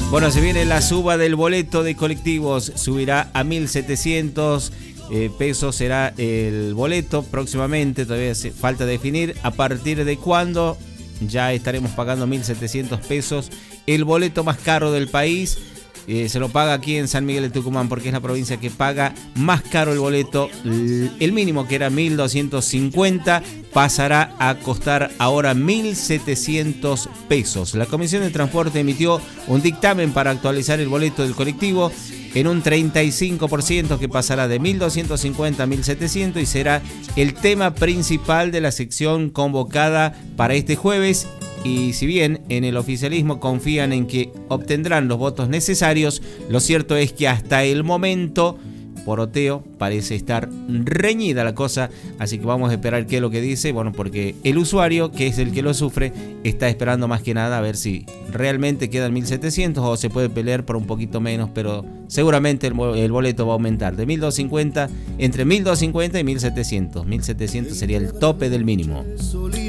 Bueno, se viene la suba del boleto de colectivos, subirá a 1.700 pesos será el boleto próximamente, todavía falta definir a partir de cuándo ya estaremos pagando 1.700 pesos. El boleto más caro del país se lo paga aquí en San Miguel de Tucumán, porque es la provincia que paga más caro el boleto. El mínimo, que era 1.250, pasará a costar ahora 1.700 pesos. La Comisión de Transporte emitió un dictamen para actualizar el boleto del colectivo en un 35%, que pasará de 1.250 a 1.700 y será el tema principal de la sección convocada para este jueves. Y si bien en el oficialismo confían en que obtendrán los votos necesarios, lo cierto es que hasta el momento, poroteo, parece estar reñida la cosa, así que vamos a esperar qué es lo que dice, bueno, porque el usuario, que es el que lo sufre, está esperando más que nada a ver si realmente quedan 1.700 o se puede pelear por un poquito menos, pero seguramente el boleto va a aumentar de 1.250, entre 1.250 y 1.700. 1.700 sería el tope del mínimo.